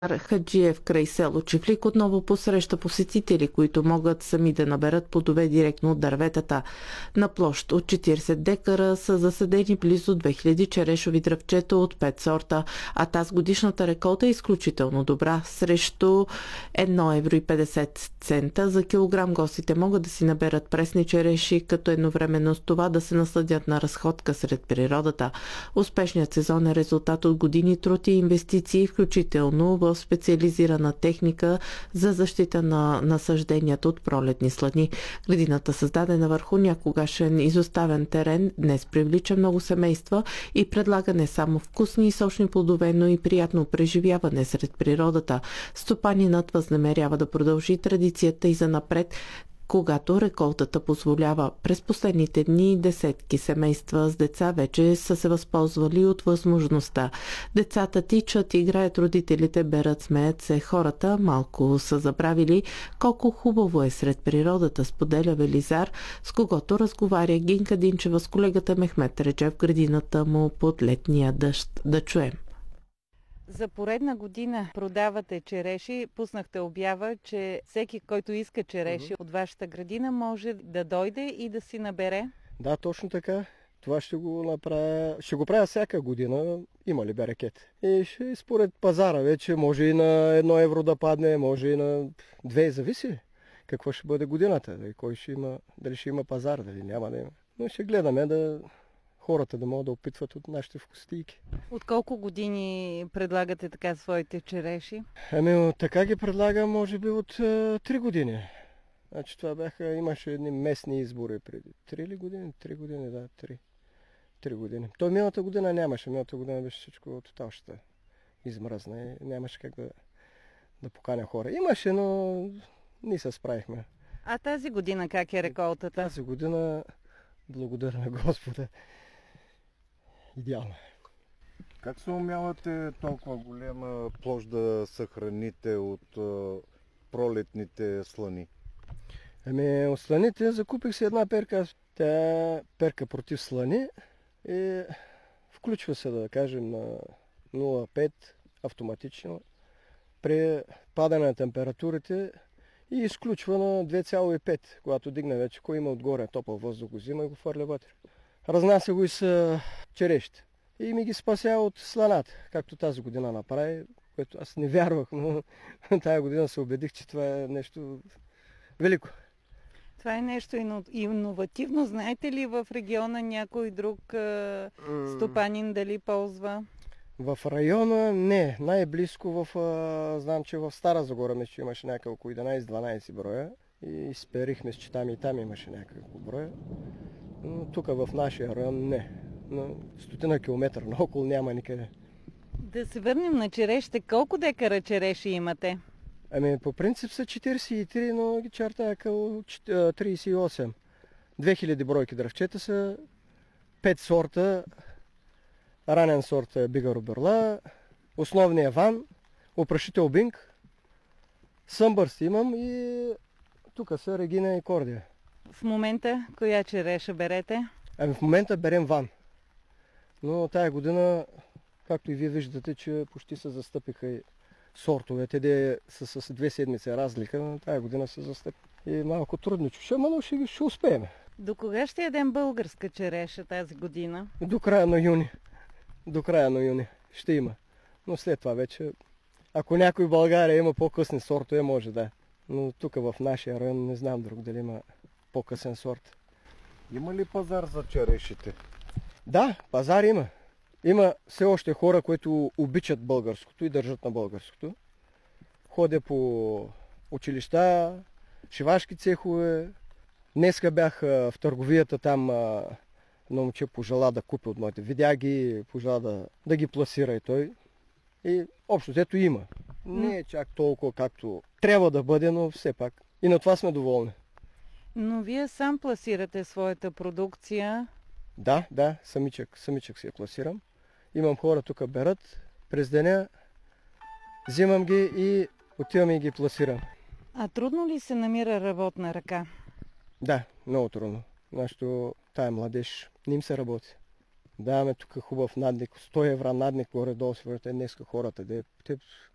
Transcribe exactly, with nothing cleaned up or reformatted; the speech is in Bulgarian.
Хаджиев край село Чифлик отново посреща посетители, които могат сами да наберат плодове директно от дърветата. На площ от четирийсет декара са засадени близо две хиляди черешови дръвчета от пет сорта, а тази годишната реколта е изключително добра. Срещу едно евро и петдесет цента за килограм гостите могат да си наберат пресни череши, като едновременно с това да се насладят на разходка сред природата. Успешният сезон е резултат от години труд и инвестиции, включително в специализирана техника за защита на насъжденията от пролетни слани. Градината, създадена върху някогашен изоставен терен, днес привлича много семейства и предлага не само вкусни и сочни плодове, но и приятно преживяване сред природата. Стопанинът възнамерява да продължи традицията и занапред, когато реколтата позволява. През последните дни десетки семейства с деца вече са се възползвали от възможността. Децата тичат, играят, родителите берат, смеят се. Хората малко са забравили колко хубаво е сред природата, споделя Велизар, с когото разговаря Гинка Динчева с колегата Мехмет Реджев в градината му под летния дъжд. Да чуем. За поредна година продавате череши. Пуснахте обява, че всеки, който иска череши mm-hmm. от вашата градина, може да дойде и да си набере. Да, точно така. Това ще го направя. Ще го правя всяка година. Има ли берекет? И ще, според пазара вече може и на едно евро да падне, може и на две, зависи какво ще бъде годината. Дали, кой ще има, дали ще има пазар, дали няма да има. Но ще гледаме да хората да могат да опитват от нашите вкусотийки. От колко години предлагате така своите череши? Ами така ги предлагам, може би от три години. Значи това бяха, имаше едни местни избори преди три ли години? Три години, да, три. Три години. То миналата година нямаше, миналата година беше всичко тотал ще измръзна и нямаше как да, да поканя хора. Имаше, но ние се справихме. А тази година как е реколтата? Тази година, благодаря на Господа, идеално. Как се умявате толкова голема площ да съхраните от а, пролетните слани? Ами от сланите закупих си една перка. Тя е перка против слани и включва се, да кажем, на нула цяло и пет автоматично при падане на температурите и изключва на две цяло и пет, когато дигне вече, кой има отгоре топъл въздух, го взима и го фърля вътре. Разнася го и с черешите. И ми ги спася от сланата, както тази година направи, което аз не вярвах, но тази година се убедих, че това е нещо велико. Това е нещо иновативно. Знаете ли в региона някой друг стопанин дали ползва? В района не. Най-близко в, знам, че в Стара Загора мисля, че имаше няколко единайсет-дванайсет броя. И сперихме, че там и там имаше няколко броя. Но тук в нашия район не. На стотина километра наоколо няма никъде. Да се върнем на черешите. Колко декара череши имате? Ами по принцип са четирийсет и три, но ги чертая около трийсет и осем. две хиляди бройки дръвчета са, пет сорта. Ранен сорт е Бигаро Берла, основния Ван, опрашител Бинг, Сънбърст имам и тук са Регина и Кордия. В момента коя череша берете? Ами в момента берем Ван. Но тая година, както и вие виждате, че почти се застъпиха и сортовете, де са с две седмици разлика, но тая година се застъпи. И малко трудничко ще, но ще, ще успеем. До кога ще ядем българска череша тази година? До края на юни. До края на юни ще има. Но след това вече, ако някой в България има по-късни сортове, може да. Но тук в нашия район не знам друг дали има по-късен сорт. Има ли пазар за черешите? Да, пазар има. Има все още хора, които обичат българското и държат на българското. Ходя по училища, шивашки цехове. Днеска бях в търговията там, едно момче пожела да купи от моите. Видя ги, пожела да, да ги пласира и той. И общо взето има. Не е чак толкова както трябва да бъде, но все пак. И на това сме доволни. Но вие сам пласирате своята продукция. Да, да, самичък, самичък си я пласирам. Имам хора тук берат, през деня взимам ги и отивам и ги пласирам. А трудно ли се намира работна ръка? Да, много трудно. Нашето тая младеж не им се работи. Даваме тук хубав надник, сто евро надник горе-долу, те днеска хората. Де, те